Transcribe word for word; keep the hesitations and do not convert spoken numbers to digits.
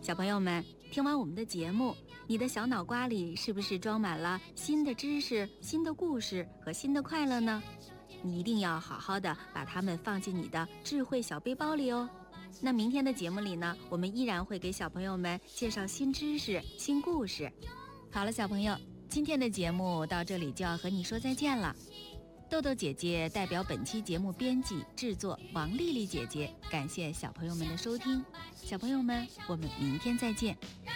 小朋友们，听完我们的节目，你的小脑瓜里是不是装满了新的知识、新的故事和新的快乐呢？你一定要好好的把它们放进你的智慧小背包里哦。那明天的节目里呢，我们依然会给小朋友们介绍新知识、新故事。好了，小朋友，今天的节目到这里就要和你说再见了。豆豆姐姐代表本期节目编辑制作王丽丽姐姐，感谢小朋友们的收听。小朋友们，我们明天再见。